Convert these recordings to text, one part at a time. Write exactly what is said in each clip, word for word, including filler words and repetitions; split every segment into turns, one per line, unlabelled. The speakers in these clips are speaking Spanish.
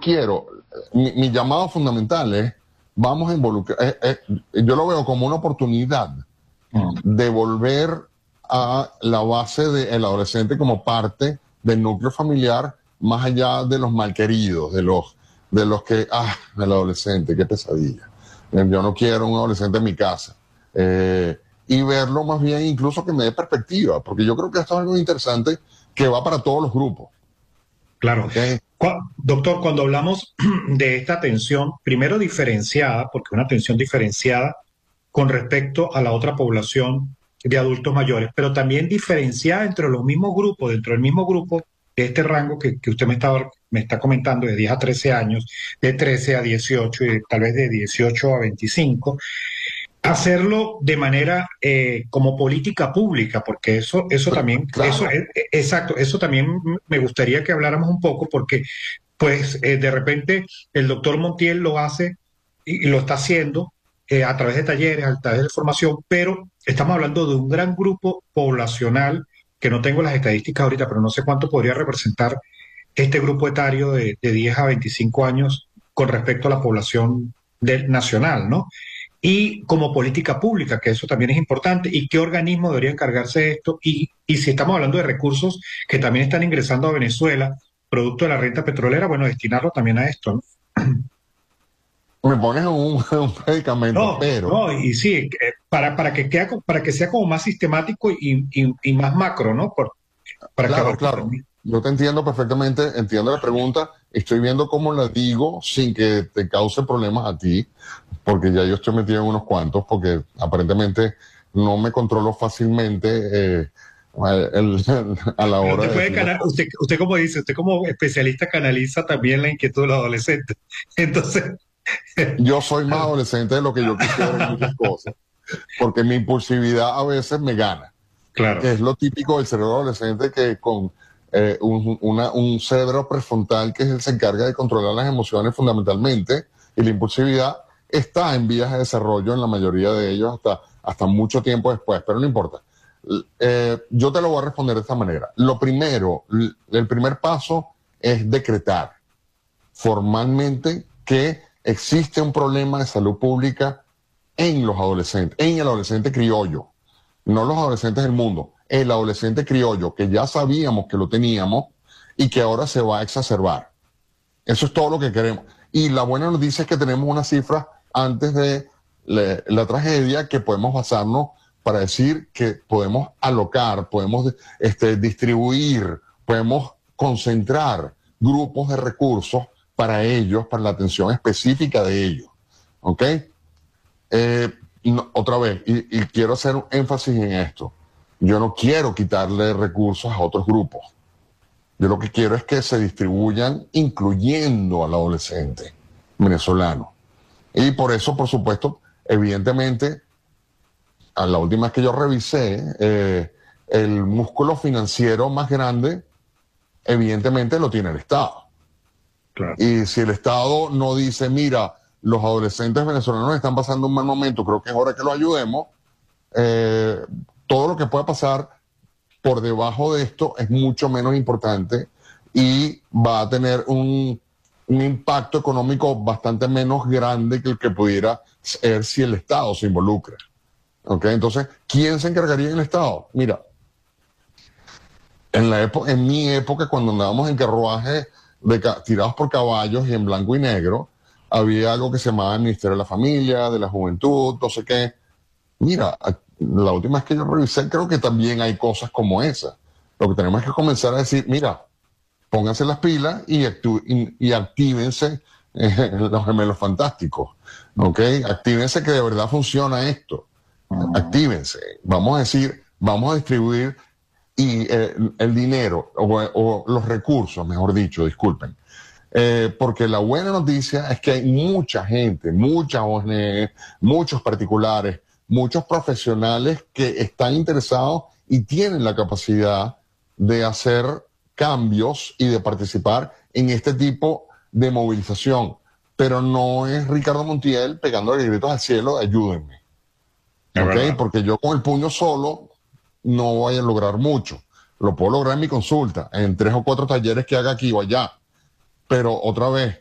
quiero, mi, mi llamado fundamental es, vamos a involucrar, eh, eh, yo lo veo como una oportunidad uh-huh. de volver a la base del adolescente como parte del núcleo familiar, más allá de los malqueridos, de los, de los que, ah, el adolescente, qué pesadilla. Yo no quiero un adolescente en mi casa. Eh, y verlo más bien incluso que me dé perspectiva, porque yo creo que esto es algo interesante que va para todos los grupos.
Claro.
¿Okay?
Doctor, cuando hablamos de esta atención, primero diferenciada, porque una atención diferenciada con respecto a la otra población de adultos mayores, pero también diferenciada entre los mismos grupos, dentro del mismo grupo de este rango que, que usted me está, me está comentando, de diez a trece años, de trece a dieciocho y tal vez de dieciocho a veinticinco, hacerlo de manera eh, como política pública, porque eso, eso también,
claro.
eso es, exacto, eso también me gustaría que habláramos un poco, porque pues eh, de repente el doctor Montiel lo hace y, y lo está haciendo eh, a través de talleres, a través de formación, pero estamos hablando de un gran grupo poblacional, que no tengo las estadísticas ahorita, pero no sé cuánto podría representar este grupo etario de, de diez a veinticinco años con respecto a la población del, nacional, ¿no? Y como política pública, que eso también es importante, y qué organismo debería encargarse de esto, y, y si estamos hablando de recursos que también están ingresando a Venezuela, producto de la renta petrolera, bueno, destinarlo también a esto, ¿no?
Me pones un, un predicamento,
no,
pero...
No, y sí, para, para, que, quede, para que sea como más sistemático y, y, y más macro, ¿no? Por, para
claro,
que
claro.
También.
Yo te entiendo perfectamente, entiendo la pregunta, estoy viendo cómo la digo sin que te cause problemas a ti, porque ya yo estoy metido en unos cuantos, porque aparentemente no me controlo fácilmente eh, el, a la hora
usted,
de...
canal, usted, usted como dice, usted como especialista canaliza también la inquietud de los adolescentes. Entonces...
Yo soy más adolescente de lo que yo quisiera en muchas cosas, porque mi impulsividad a veces me gana.
Claro.
Que es lo típico del cerebro adolescente, que con eh, un, una, un cerebro prefrontal que es el que se encarga de controlar las emociones fundamentalmente, y la impulsividad está en vías de desarrollo en la mayoría de ellos hasta, hasta mucho tiempo después, pero no importa. Eh, yo te lo voy a responder de esta manera. Lo primero, el primer paso es decretar formalmente que existe un problema de salud pública en los adolescentes, en el adolescente criollo. No los adolescentes del mundo, el adolescente criollo, que ya sabíamos que lo teníamos y que ahora se va a exacerbar. Eso es todo lo que queremos. Y la buena noticia es que tenemos una cifra antes de la, la tragedia que podemos basarnos para decir que podemos alocar, podemos este, distribuir, podemos concentrar grupos de recursos para ellos, para la atención específica de ellos. ¿Ok? Eh, No, otra vez, y, y quiero hacer un énfasis en esto. Yo no quiero quitarle recursos a otros grupos. Yo lo que quiero es que se distribuyan incluyendo al adolescente venezolano. Y por eso, por supuesto, evidentemente, a la última vez que yo revisé, eh, el músculo financiero más grande, evidentemente lo tiene el Estado.
Claro.
Y si el Estado no dice, mira, los adolescentes venezolanos están pasando un mal momento, creo que es hora que los ayudemos, eh, todo lo que pueda pasar por debajo de esto es mucho menos importante y va a tener un, un impacto económico bastante menos grande que el que pudiera ser si el Estado se involucra. ¿Okay? Entonces, ¿quién se encargaría del Estado? Mira, en, la época, en mi época, cuando andábamos en carruajes de, tirados por caballos y en blanco y negro, había algo que se llamaba el Ministerio de la Familia, de la Juventud, no sé qué. Mira, la última vez que yo revisé, creo que también hay cosas como esa. Lo que tenemos es que comenzar a decir, mira, pónganse las pilas y, y, y actívense eh, los gemelos fantásticos. ¿Ok? Actívense que de verdad funciona esto. Actívense. Vamos a decir, vamos a distribuir y eh, el dinero o, o los recursos, mejor dicho, disculpen. Eh, porque la buena noticia es que hay mucha gente, muchas O N G, muchos particulares, muchos profesionales que están interesados y tienen la capacidad de hacer cambios y de participar en este tipo de movilización. Pero no es Ricardo Montiel pegando gritos al cielo, ayúdenme. ¿Okay? Porque yo con el puño solo no voy a lograr mucho. Lo puedo lograr en mi consulta, en tres o cuatro talleres que haga aquí o allá. Pero otra vez,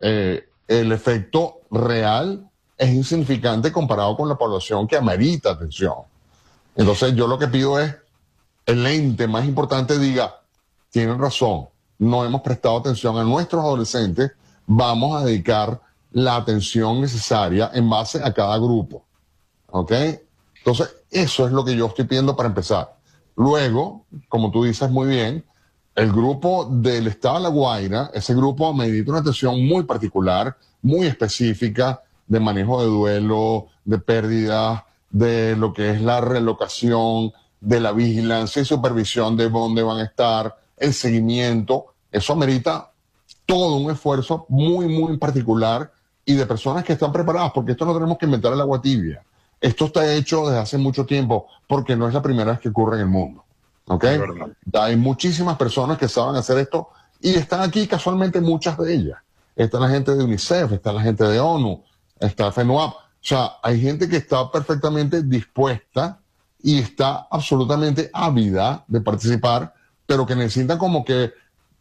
eh, el efecto real es insignificante comparado con la población que amerita atención. Entonces yo lo que pido es, el ente más importante diga, tienen razón, no hemos prestado atención a nuestros adolescentes, vamos a dedicar la atención necesaria en base a cada grupo. ¿Ok? Entonces, eso es lo que yo estoy pidiendo para empezar. Luego, como tú dices muy bien, el grupo del Estado de La Guaira, ese grupo medita una atención muy particular, muy específica, de manejo de duelo, de pérdidas, de lo que es la relocación, de la vigilancia y supervisión de dónde van a estar, el seguimiento. Eso amerita todo un esfuerzo muy, muy particular y de personas que están preparadas, porque esto no tenemos que inventar el agua tibia. Esto está hecho desde hace mucho tiempo, porque no es la primera vez que ocurre en el mundo. ¿Ok? Hay muchísimas personas que saben hacer esto y están aquí casualmente muchas de ellas. Está la gente de UNICEF, está la gente de ONU, está FENUAP. O sea, hay gente que está perfectamente dispuesta y está absolutamente ávida de participar, pero que necesitan como que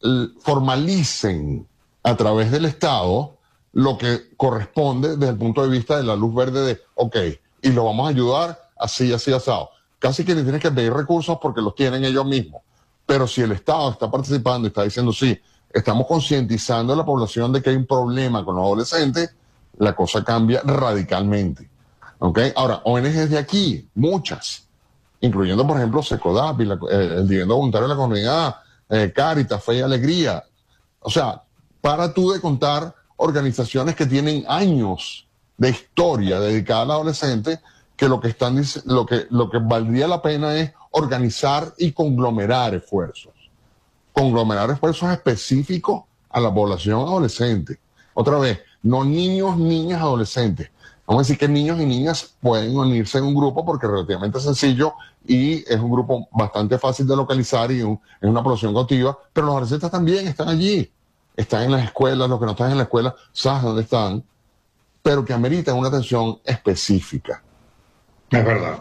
formalicen a través del Estado lo que corresponde desde el punto de vista de la luz verde de, ok, y lo vamos a ayudar así, así, asado. Casi que le tienes que pedir recursos porque los tienen ellos mismos. Pero si el Estado está participando y está diciendo, sí, estamos concientizando a la población de que hay un problema con los adolescentes, la cosa cambia radicalmente. ¿Ok? Ahora, O N Ges de aquí, muchas, incluyendo, por ejemplo, SECODAP, y la, eh, el Dividendo Voluntario de la Comunidad, eh, Cáritas, Fe y Alegría. O sea, para tú de contar organizaciones que tienen años de historia dedicada al adolescente, que lo que están lo que lo que valdría la pena es organizar y conglomerar esfuerzos. Conglomerar esfuerzos específicos a la población adolescente. Otra vez, no niños, niñas, adolescentes. Vamos a decir que niños y niñas pueden unirse en un grupo porque es relativamente sencillo y es un grupo bastante fácil de localizar y un, es una población cautiva, pero los adolescentes también están allí. Están en las escuelas, los que no están en la escuela, sabes dónde están, pero que ameritan una atención específica.
Es verdad.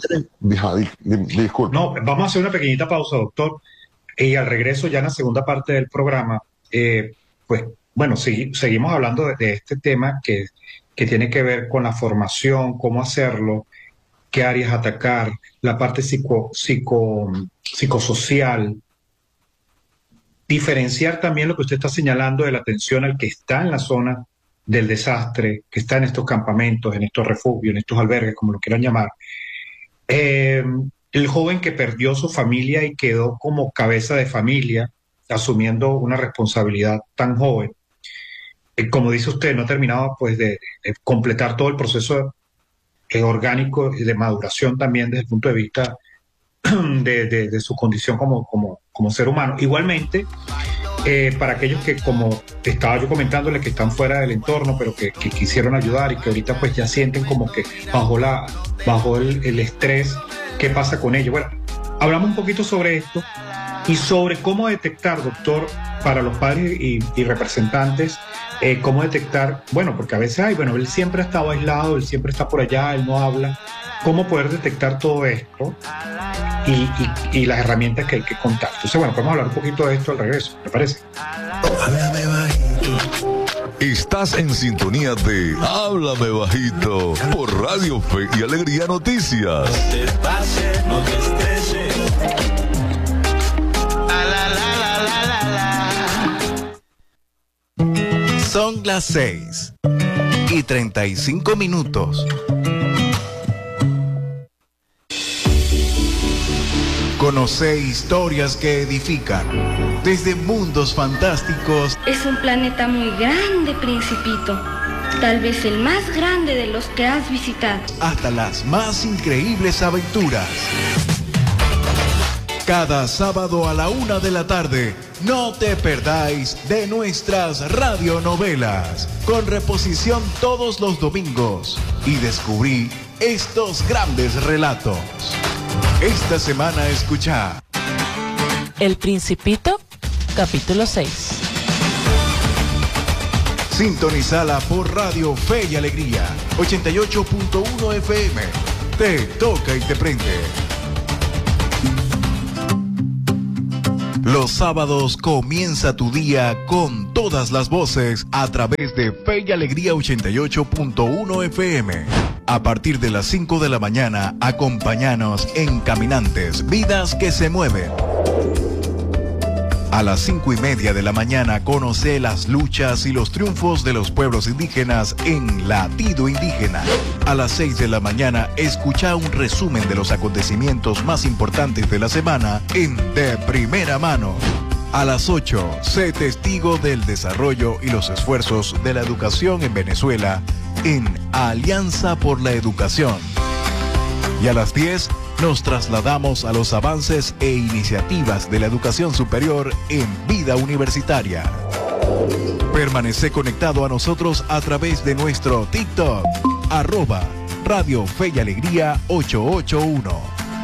Disculpe.
No, vamos a hacer una pequeñita pausa, doctor, y al regreso ya en la segunda parte del programa, eh, pues, bueno, sí, seguimos hablando de, de este tema que, que tiene que ver con la formación, cómo hacerlo, qué áreas atacar, la parte psico, psico, psicosocial, diferenciar también lo que usted está señalando de la atención al que está en la zona del desastre, que está en estos campamentos, en estos refugios, en estos albergues, como lo quieran llamar. Eh, el joven que perdió su familia y quedó como cabeza de familia, asumiendo una responsabilidad tan joven. Eh, como dice usted, no ha terminado pues, de, de completar todo el proceso eh, orgánico y de maduración también desde el punto de vista de, de, de su condición como, como, como ser humano. Igualmente, Eh, para aquellos que, como estaba yo comentándole, que están fuera del entorno, pero que, que quisieron ayudar y que ahorita pues ya sienten como que bajo, la, bajo el, el estrés, ¿qué pasa con ellos? Bueno, hablamos un poquito sobre esto y sobre cómo detectar, doctor, para los padres y, y representantes, eh, cómo detectar, bueno, porque a veces hay, bueno, él siempre ha estado aislado, él siempre está por allá, él no habla, cómo poder detectar todo esto y, y, y las herramientas que hay que contar. Entonces, bueno, podemos hablar un poquito de esto al regreso, ¿te parece?
Háblame bajito. Estás en sintonía de Háblame Bajito por Radio Fe y Alegría Noticias.
No te pases, no te estreses. La, la, la, la, la, la, la.
Son las seis y treinta y cinco minutos. Conoce historias que edifican desde mundos fantásticos.
Es un planeta muy grande, Principito. Tal vez el más grande de los que has visitado.
Hasta las más increíbles aventuras. Cada sábado a la una de la tarde, no te perdáis de nuestras radionovelas, con reposición todos los domingos. Y descubrí estos grandes relatos. Esta semana escucha
El Principito, capítulo seis.
Sintonizala por Radio Fe y Alegría, ochenta y ocho punto uno F M. Te toca y te prende. Los sábados comienza tu día con todas las voces a través de Fe y Alegría ochenta y ocho punto uno F M. A partir de las cinco de la mañana, acompáñanos en Caminantes, Vidas que se mueven. A las cinco y media de la mañana, conoce las luchas y los triunfos de los pueblos indígenas en Latido Indígena. A las seis de la mañana, escucha un resumen de los acontecimientos más importantes de la semana en De Primera Mano. A las ocho, sé testigo del desarrollo y los esfuerzos de la educación en Venezuela en Alianza por la Educación. Y a las diez, nos trasladamos a los avances e iniciativas de la educación superior en Vida Universitaria. Permanece conectado a nosotros a través de nuestro TikTok, arroba Radio Fe y Alegría ochocientos ochenta y uno.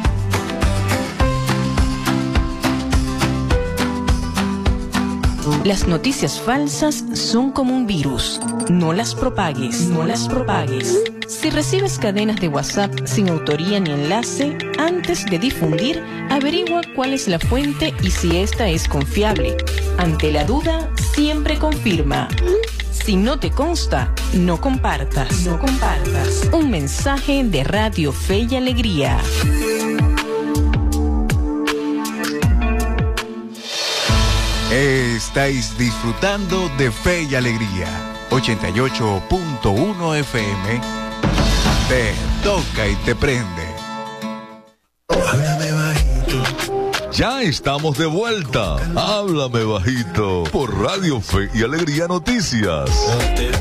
Las noticias falsas son como un virus. No las propagues, no las propagues. Si recibes cadenas de WhatsApp sin autoría ni enlace, antes de difundir, averigua cuál es la fuente y si esta es confiable. Ante la duda, siempre confirma. Si no te consta, no compartas. No compartas. Un mensaje de Radio Fe y Alegría.
Estáis disfrutando de Fe y Alegría ochenta y ocho punto uno F M. Te toca y te prende.
Háblame bajito. Ya estamos de vuelta. Háblame bajito por Radio Fe y Alegría Noticias.